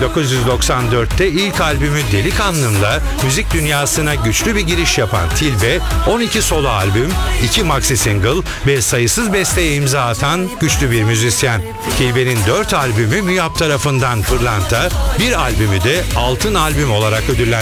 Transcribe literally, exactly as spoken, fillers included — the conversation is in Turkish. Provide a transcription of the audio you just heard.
dokuz yüz doksan dörtte ilk albümü Delikanlım'la müzik dünyasına güçlü bir giriş yapan Tilbe, on iki solo albüm, iki maxi single ve sayısız besteye imza atan güçlü bir müzisyen. Tilbe'nin dört albümü MÜYAP tarafından Pırlanta, bir albümü de Altın Albüm olarak ödüllendirildi.